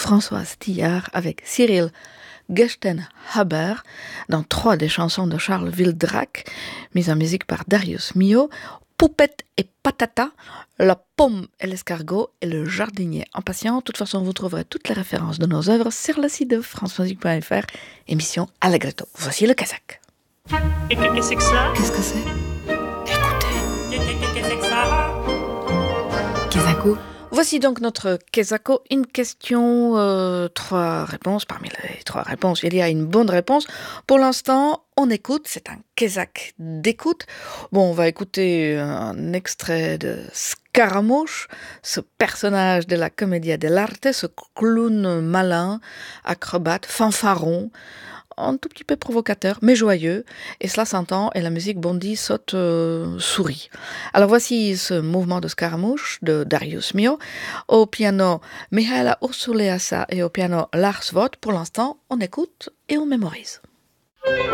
Françoise Tillard avec Cyril Gestenhaber dans 3 des chansons de Charles Wildrac, mises en musique par Darius Milhaud, Poupette et Patata, La pomme et l'escargot et Le jardinier impatient. De toute façon, vous trouverez toutes les références de nos œuvres sur le site de francemusique.fr, émission Allegretto. Voici le Kazakh. Qu'est-ce que c'est que ça? Qu'est-ce que c'est? Écoutez. Qu'est-ce que c'est que ça? Kezako. Voici donc notre Kezako, une question, 3 réponses. Parmi les 3 réponses, il y a une bonne réponse. Pour l'instant, on écoute, c'est un Kezak d'écoute. Bon, on va écouter un extrait de Scaramouche, ce personnage de la Commedia dell'arte, ce clown malin, acrobate, fanfaron, un tout petit peu provocateur, mais joyeux, et cela s'entend, et la musique bondit, saute, sourit. Alors voici ce mouvement de Scaramouche de Darius Milhaud, au piano Mihaela Ursuleasa et au piano Lars Vogt. Pour l'instant, on écoute et on mémorise.